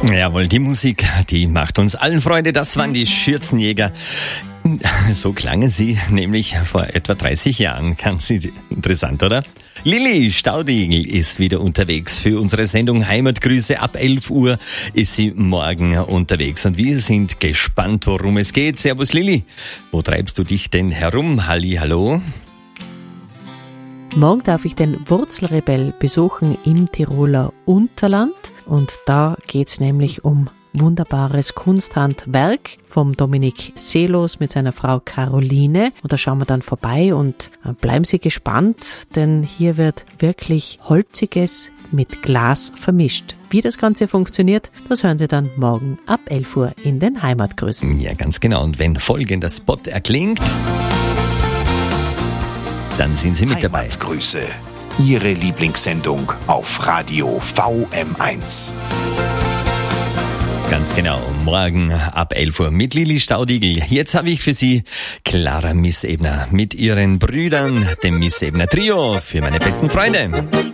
Jawohl, die Musik, die macht uns allen Freude. Das waren die Schürzenjäger. So klangen sie nämlich vor etwa 30 Jahren. Ganz interessant, oder? Lilly Staudigl ist wieder unterwegs für unsere Sendung Heimatgrüße. Ab 11 Uhr ist sie morgen unterwegs. Und wir sind gespannt, worum es geht. Servus Lilly, wo treibst du dich denn herum? Halli, hallo. Morgen darf ich den Wurzelrebell besuchen im Tiroler Unterland. Und da geht's nämlich um wunderbares Kunsthandwerk vom Dominik Seelos mit seiner Frau Caroline. Und da schauen wir dann vorbei und bleiben Sie gespannt, denn hier wird wirklich Holziges mit Glas vermischt. Wie das Ganze funktioniert, das hören Sie dann morgen ab 11 Uhr in den Heimatgrüßen. Ja, ganz genau. Und wenn folgender Spot erklingt, dann sind Sie mit dabei. Heimatgrüße, Ihre Lieblingssendung auf Radio VM1. Ganz genau, morgen ab 11 Uhr mit Lilly Staudigl. Jetzt habe ich für Sie Clara Missebner mit ihren Brüdern, dem Missebner Trio, für meine besten Freunde.